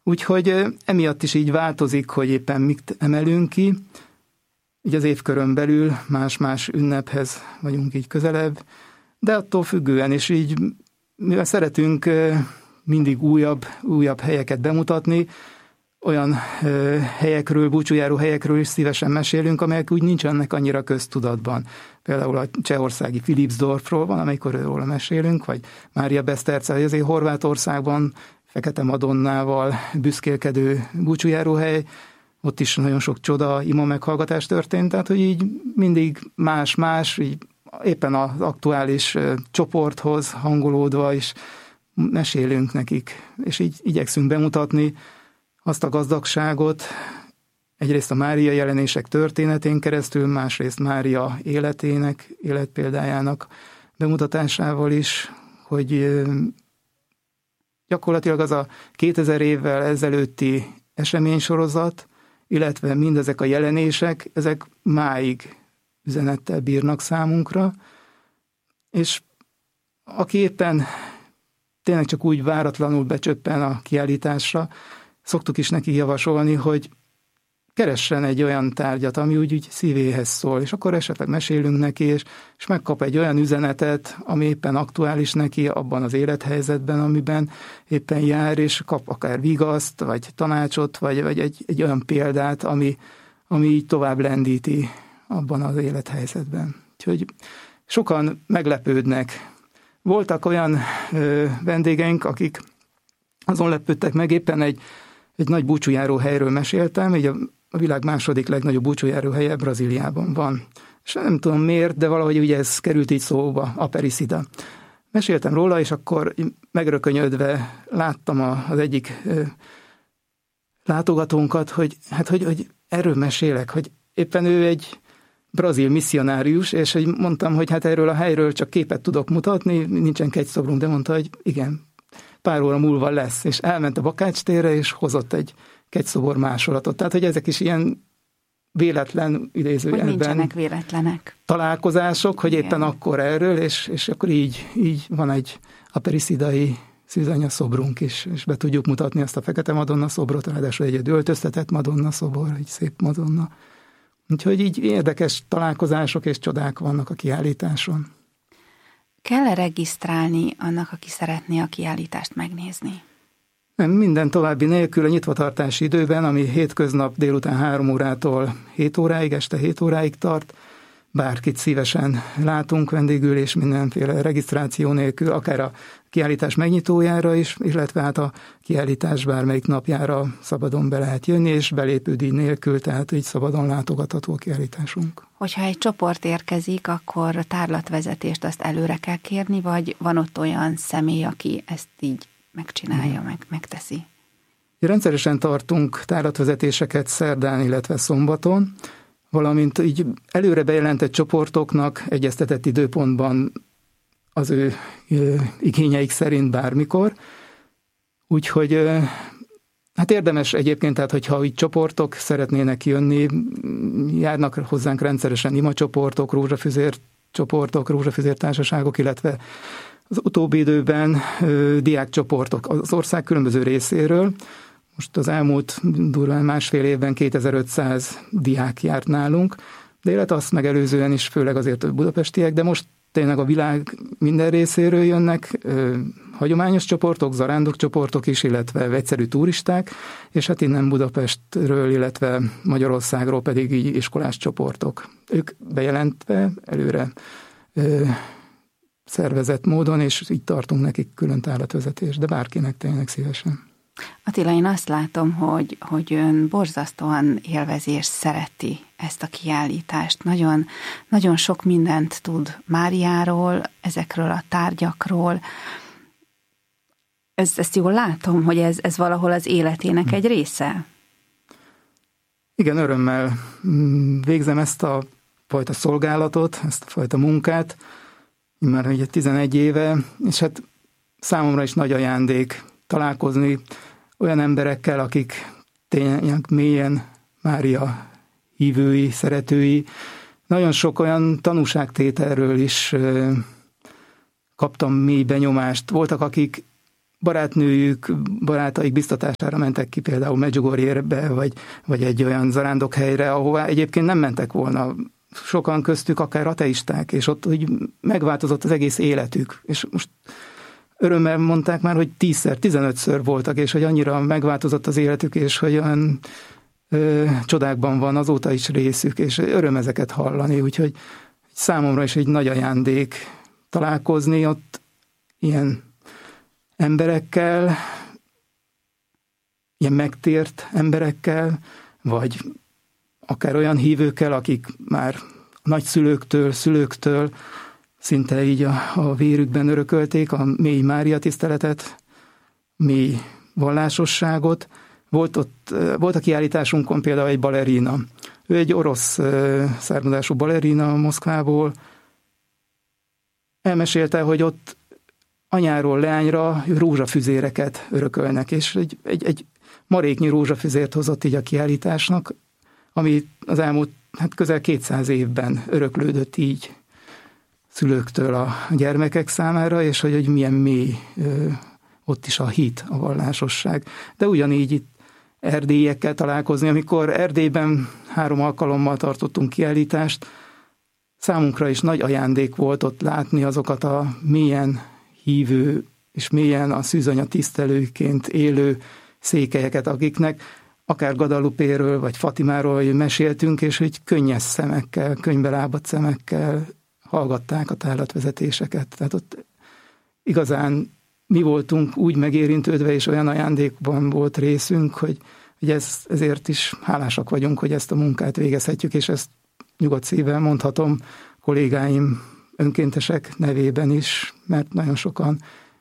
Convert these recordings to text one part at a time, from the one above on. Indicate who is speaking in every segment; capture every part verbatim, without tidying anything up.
Speaker 1: Úgyhogy emiatt is így változik, hogy éppen mit emelünk ki. Így az évkörön belül más-más ünnephez vagyunk így közelebb, de attól függően, és így mivel szeretünk mindig újabb, újabb helyeket bemutatni, olyan helyekről, búcsújáró helyekről is szívesen mesélünk, amelyek úgy nincsenek annyira köztudatban. Például a csehországi Philipsdorfról van, amikor róla mesélünk, vagy Mária Beszterce, azért Horvátországban Fekete Madonnával büszkélkedő búcsújáróhely, ott is nagyon sok csoda, ima meghallgatás történt, tehát hogy így mindig más-más, így éppen az aktuális csoporthoz hangolódva is mesélünk nekik, és így igyekszünk bemutatni azt a gazdagságot, egyrészt a Mária jelenések történetén keresztül, másrészt Mária életének, életpéldájának bemutatásával is, hogy gyakorlatilag az a kétezer évvel ezelőtti eseménysorozat, illetve mindezek a jelenések, ezek máig üzenettel bírnak számunkra, és aki éppen tényleg csak úgy váratlanul becsöppen a kiállításra, szoktuk is neki javasolni, hogy keressen egy olyan tárgyat, ami úgy, úgy szívéhez szól, és akkor esetleg mesélünk neki, és, és megkap egy olyan üzenetet, ami éppen aktuális neki abban az élethelyzetben, amiben éppen jár, és kap akár vigaszt, vagy tanácsot, vagy, vagy egy, egy olyan példát, ami, ami így tovább lendíti abban az élethelyzetben. Úgyhogy sokan meglepődnek. Voltak olyan ö, vendégeink, akik azon lepődtek meg, éppen egy, egy nagy búcsújáró helyről meséltem, így a, a világ második legnagyobb búcsújáró helye Brazíliában van. És nem tudom miért, de valahogy ugye ez került így szóba, Aparecida. Meséltem róla, és akkor megrökönyödve láttam a, az egyik ö, látogatónkat, hogy hát hogy, hogy erről mesélek, hogy éppen ő egy brazil misszionárius, és hogy mondtam, hogy hát erről a helyről csak képet tudok mutatni, nincsen kegyszobrunk, de mondta, hogy igen, pár óra múlva lesz, és elment a Bakács térre, és hozott egy kegyszobor másolatot. Tehát, hogy ezek is ilyen véletlen idézőjelben.
Speaker 2: Hogy nincsenek véletlenek.
Speaker 1: Találkozások, hogy igen. Éppen akkor erről, és, és akkor így, így van egy aperiszidai szűzanya szobrunk is, és be tudjuk mutatni azt a Fekete Madonna szobrot, ráadásul egy öltöztetett Madonna szobor, egy szép Madonna. Úgyhogy így érdekes találkozások és csodák vannak a kiállításon.
Speaker 2: Kell-e regisztrálni annak, aki szeretné a kiállítást megnézni?
Speaker 1: Nem, minden további nélkül a nyitvatartási időben, ami hétköznap délután három órától hét óráig, este hét óráig tart, bárkit szívesen látunk vendégül, és mindenféle regisztráció nélkül, akár a kiállítás megnyitójára is, illetve hát a kiállítás bármelyik napjára szabadon be lehet jönni, és belépődíj nélkül, tehát így szabadon látogatható a kiállításunk.
Speaker 2: Hogyha egy csoport érkezik, akkor tárlatvezetést azt előre kell kérni, vagy van ott olyan személy, aki ezt így megcsinálja, meg, megteszi?
Speaker 1: Rendszeresen tartunk tárlatvezetéseket szerdán, illetve szombaton, valamint így előre bejelentett csoportoknak egyeztetett időpontban az ő igényeik szerint bármikor. Úgyhogy hát érdemes egyébként, tehát hogyha így csoportok szeretnének jönni, járnak hozzánk rendszeresen imacsoportok, rózsafüzér csoportok, rózsafüzér társaságok, illetve az utóbbi időben diákcsoportok az ország különböző részéről. Most az elmúlt durván másfél évben kétezer-ötszáz diák járt nálunk, de illetve azt megelőzően is főleg azért a budapestiek, de most tényleg a világ minden részéről jönnek ö, hagyományos csoportok, zarándokcsoportok is, illetve egyszerű turisták, és hát innen Budapestről, illetve Magyarországról pedig így iskolás csoportok. Ők bejelentve előre ö, szervezett módon, és így tartunk nekik külön tárlatvezetést, de bárkinek tényleg szívesen.
Speaker 2: Attila, én azt látom, hogy, hogy ön borzasztóan élvezi és szereti ezt a kiállítást. Nagyon, nagyon sok mindent tud Máriáról, ezekről a tárgyakról. Ezt, ezt jól látom, hogy ez, ez valahol az életének egy része?
Speaker 1: Igen, örömmel végzem ezt a fajta szolgálatot, ezt a fajta munkát, már ugye tizenegy éve, és hát számomra is nagy ajándék találkozni olyan emberekkel, akik tényleg mélyen Mária hívői, szeretői. Nagyon sok olyan tanúságtételről is kaptam mély benyomást. Voltak, akik barátnőjük, barátaik biztatására mentek ki például Medjugorjébe, vagy, vagy egy olyan zarándokhelyre, ahová egyébként nem mentek volna. Sokan köztük akár ateisták, és ott úgy megváltozott az egész életük. És most örömmel mondták már, hogy tízszer, tizenötször voltak, és hogy annyira megváltozott az életük, és hogy olyan ö, csodákban van azóta is részük, és öröm ezeket hallani, úgyhogy számomra is egy nagy ajándék találkozni ott ilyen emberekkel, ilyen megtért emberekkel, vagy akár olyan hívőkkel, akik már nagyszülőktől, szülőktől szinte így a, a vérükben örökölték a mély Mária tiszteletet, mély vallásosságot. Volt ott, volt a kiállításunkon például egy balerina. Ő egy orosz származású balerina Moszkvából. Elmesélte, hogy ott anyáról leányra rózsafüzéreket örökölnek, és egy, egy, egy maréknyi rózsafüzért hozott így a kiállításnak, ami az elmúlt hát közel kétszáz évben öröklődött így szülőktől a gyermekek számára, és hogy, hogy milyen mély ö, ott is a hit, a vallásosság. De ugyanígy itt erdélyekkel találkozni, amikor Erdélyben három alkalommal tartottunk kiállítást, számunkra is nagy ajándék volt ott látni azokat a mélyen hívő és mélyen a szűzanya tisztelőként élő székelyeket, akiknek akár Guadalupéről vagy Fatimáról meséltünk, és hogy könnyes szemekkel, könyvbe lábadt szemekkel hallgatták a tárlatvezetéseket. Tehát ott igazán mi voltunk úgy megérintődve, és olyan ajándékban volt részünk, hogy, hogy ez, ezért is hálásak vagyunk, hogy ezt a munkát végezhetjük, és ezt nyugodt szívvel mondhatom kollégáim önkéntesek nevében is, mert nagyon sokan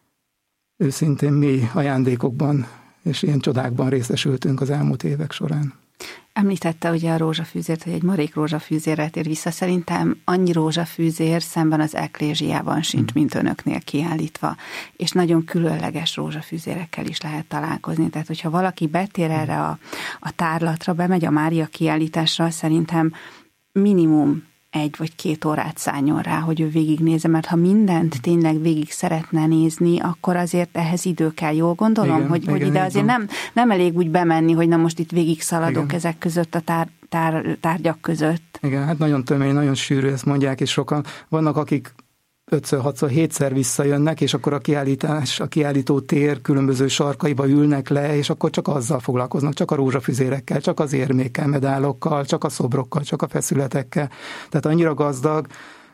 Speaker 1: őszintén mély ajándékokban és ilyen csodákban részesültünk az elmúlt évek során.
Speaker 2: Említette ugye a rózsafűzért, hogy egy marék rózsafűzérre tér vissza. Szerintem annyi rózsafűzér szemben az eklézsiában sincs, mint önöknél kiállítva. És nagyon különleges rózsafűzérekkel is lehet találkozni. Tehát, hogyha valaki betér erre a, a tárlatra, bemegy a Mária kiállításra, szerintem minimum egy vagy két órát szálljon rá, hogy ő végignézze, mert ha mindent tényleg végig szeretne nézni, akkor azért ehhez idő kell, jól gondolom, igen, hogy, igen, hogy ide azért nem, nem elég úgy bemenni, hogy na most itt végig szaladok igen. ezek között a tár, tár, tárgyak között.
Speaker 1: Igen, hát nagyon tömény, nagyon sűrű, ezt mondják, és sokan vannak, akik ötször, hatszor, hétszer visszajönnek, és akkor a kiállítás, a kiállító tér különböző sarkaiba ülnek le, és akkor csak azzal foglalkoznak, csak a rózsafüzérekkel, csak az érmékkel, medálokkal, csak a szobrokkal, csak a feszületekkel. Tehát annyira gazdag,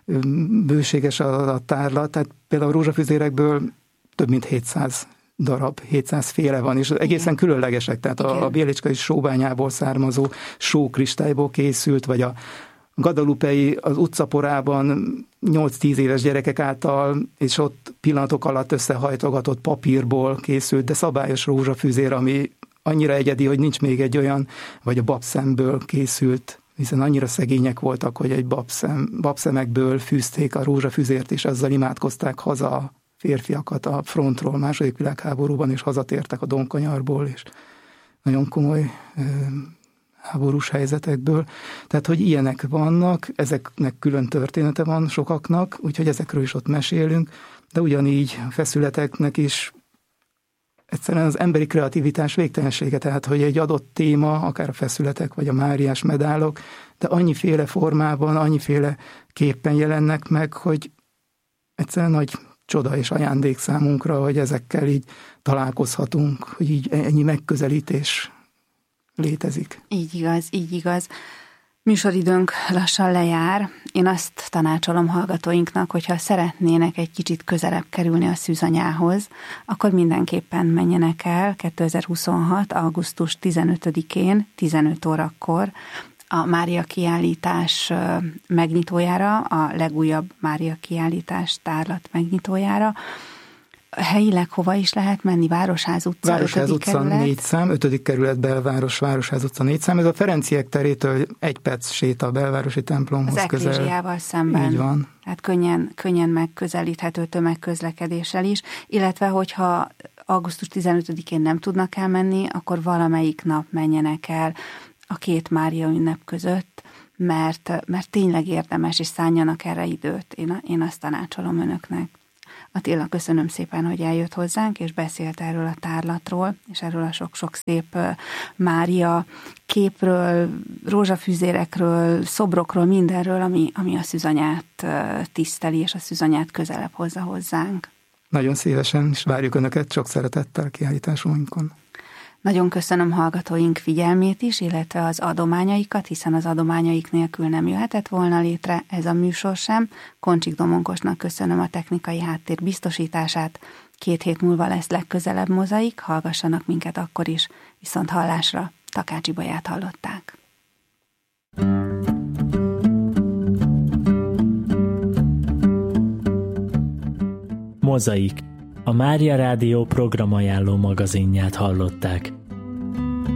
Speaker 1: bőséges a, a tárlat, tehát például a rózsafüzérekből több mint hétszáz darab, hétszáz féle van, és egészen igen. különlegesek, tehát a, a bélicskai sóbányából származó sókristályból készült, vagy a guadalupei az utcaporában nyolc-tíz éves gyerekek által, és ott pillanatok alatt összehajtogatott papírból készült, de szabályos rózsafűzér, ami annyira egyedi, hogy nincs még egy olyan, vagy a babszemből készült, hiszen annyira szegények voltak, hogy egy babszem, babszemekből fűzték a rózsafűzért, és azzal imádkozták haza a férfiakat a frontról második világháborúban, és hazatértek a Donkanyarból, és nagyon komoly háborús helyzetekből. Tehát, hogy ilyenek vannak, ezeknek külön története van sokaknak, úgyhogy ezekről is ott mesélünk, de ugyanígy a feszületeknek is egyszerűen az emberi kreativitás végtelensége, tehát, hogy egy adott téma, akár a feszületek, vagy a máriás medálok, de annyiféle formában, annyiféle képpen jelennek meg, hogy egyszerűen nagy csoda és ajándék számunkra, hogy ezekkel így találkozhatunk, hogy így ennyi megközelítés létezik.
Speaker 2: Így igaz, így igaz. Műsoridőnk lassan lejár. Én azt tanácsolom hallgatóinknak, hogyha szeretnének egy kicsit közelebb kerülni a szűzanyához, akkor mindenképpen menjenek el kétezer-huszonhat. augusztus tizenötödikén, tizenöt órakor a Mária kiállítás megnyitójára, a legújabb Mária kiállítás tárlat megnyitójára. Helyileg hova is lehet menni? Városház utca,
Speaker 1: Városház utca négy szám, ötödik kerület belváros, Városház utca négy szám. Ez a Ferenciek terétől egy perc séta a belvárosi templomhoz
Speaker 2: az
Speaker 1: közel. Az
Speaker 2: eklézsiával szemben.
Speaker 1: Így van.
Speaker 2: Tehát könnyen, könnyen megközelíthető tömegközlekedéssel is, illetve hogyha augusztus tizenötödikén nem tudnak elmenni, akkor valamelyik nap menjenek el a két Mária ünnep között, mert, mert tényleg érdemes, és szánjanak erre időt. Én, én azt tanácsolom önöknek. Attila, köszönöm szépen, hogy eljött hozzánk, és beszélt erről a tárlatról, és erről a sok-sok szép Mária képről, rózsafüzérekről, szobrokról, mindenről, ami, ami a szűzanyát tiszteli, és a szűzanyát közelebb hozza hozzánk.
Speaker 1: Nagyon szívesen, és várjuk Önöket sok szeretettel kiállításunkon.
Speaker 2: Nagyon köszönöm hallgatóink figyelmét is, illetve az adományaikat, hiszen az adományaik nélkül nem jöhetett volna létre ez a műsor sem. Koncsik Domonkosnak köszönöm a technikai háttér biztosítását. Két hét múlva lesz legközelebb Mozaik, hallgassanak minket akkor is. Viszont hallásra, Takácsi Baját hallották.
Speaker 3: Mozaik. A Mária Rádió programajánló magazinját hallották.